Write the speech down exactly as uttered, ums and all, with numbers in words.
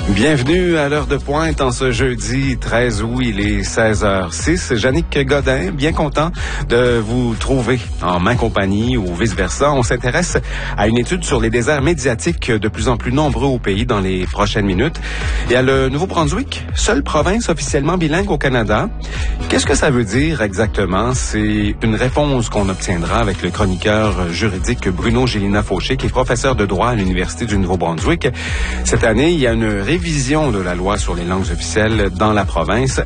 Bienvenue à l'heure de pointe en ce jeudi treize août, il est seize heures six. Jannick Godin, bien content de vous trouver en ma compagnie ou vice-versa. On s'intéresse à une étude sur les déserts médiatiques de plus en plus nombreux au pays dans les prochaines minutes. Et à le Nouveau-Brunswick, seule province officiellement bilingue au Canada. Qu'est-ce que ça veut dire exactement? C'est une réponse qu'on obtiendra avec le chroniqueur juridique Bruno Gélina-Fauché, qui est professeur de droit à l'Université du Nouveau-Brunswick. Cette année, il y a une révision de la loi sur les langues officielles dans la province.